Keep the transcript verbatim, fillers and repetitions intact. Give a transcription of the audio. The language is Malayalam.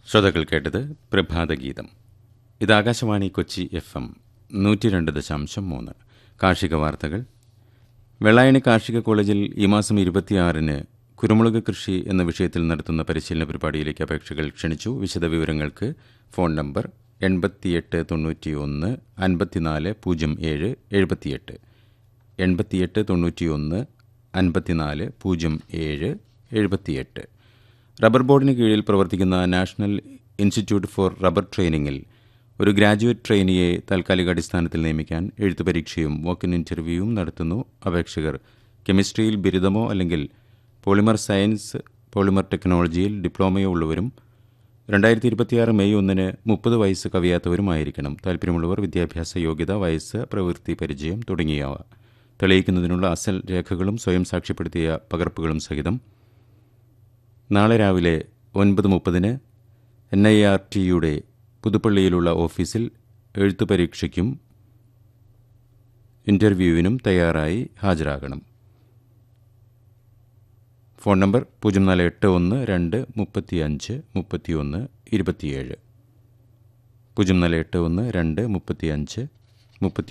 ശ്രോതാക്കൾ കേട്ടത് പ്രഭാതഗീതം. ഇത് ആകാശവാണി കൊച്ചി എഫ് എം നൂറ്റി രണ്ട് ദശാംശം മൂന്ന്. കാർഷിക വാർത്തകൾ. വെള്ളായണി കാർഷിക കോളേജിൽ ഈ മാസം ഇരുപത്തിയാറിന് കുരുമുളക് കൃഷി എന്ന വിഷയത്തിൽ നടത്തുന്ന പരിശീലന പരിപാടിയിലേക്ക് അപേക്ഷകൾ ക്ഷണിച്ചു. വിശദവിവരങ്ങൾക്ക് ഫോൺ നമ്പർ എൺപത്തിയെട്ട് തൊണ്ണൂറ്റി ഒന്ന് അൻപത്തിനാല് പൂജ്യം ഏഴ് എഴുപത്തിയെട്ട് എൺപത്തിയെട്ട് തൊണ്ണൂറ്റി ഒന്ന് അൻപത്തിനാല് പൂജ്യം ഏഴ് എഴുപത്തിയെട്ട്. റബ്ബർ ബോർഡിന് കീഴിൽ പ്രവർത്തിക്കുന്ന നാഷണൽ ഇൻസ്റ്റിറ്റ്യൂട്ട് ഫോർ റബ്ബർ ട്രെയിനിങ്ങിൽ ഒരു ഗ്രാജുവേറ്റ് ട്രെയിനിയെ താൽക്കാലിക അടിസ്ഥാനത്തിൽ നിയമിക്കാൻ എഴുത്തു പരീക്ഷയും വോക്കിൻ ഇൻ്റർവ്യൂവും നടത്തുന്നു. അപേക്ഷകർ കെമിസ്ട്രിയിൽ ബിരുദമോ അല്ലെങ്കിൽ പോളിമർ സയൻസ്, പോളിമർ ടെക്നോളജിയിൽ ഡിപ്ലോമയോ ഉള്ളവരും രണ്ടായിരത്തി ഇരുപത്തിയാറ് മെയ് ഒന്നിന് മുപ്പത് വയസ്സ് കവിയാത്തവരുമായിരിക്കണം. താൽപ്പര്യമുള്ളവർ വിദ്യാഭ്യാസ യോഗ്യത, വയസ്സ്, പ്രവൃത്തി പരിചയം തുടങ്ങിയവ തെളിയിക്കുന്നതിനുള്ള അസൽ രേഖകളും സ്വയം സാക്ഷ്യപ്പെടുത്തിയ പകർപ്പുകളും സഹിതം നാളെ രാവിലെ ഒൻപത് മുപ്പതിന് എൻ ഐ ആർ ടിയുടെ പുതുപ്പള്ളിയിലുള്ള ഓഫീസിൽ എഴുത്തു പരീക്ഷയ്ക്കും ഇൻ്റർവ്യൂവിനും തയ്യാറായി ഹാജരാകണം. ഫോൺ നമ്പർ പൂജ്യം നാല് എട്ട് ഒന്ന് രണ്ട് മുപ്പത്തി അഞ്ച് മുപ്പത്തി ഒന്ന് ഇരുപത്തിയേഴ് പൂജ്യം നാല് എട്ട് ഒന്ന് രണ്ട് മുപ്പത്തി അഞ്ച് മുപ്പത്തി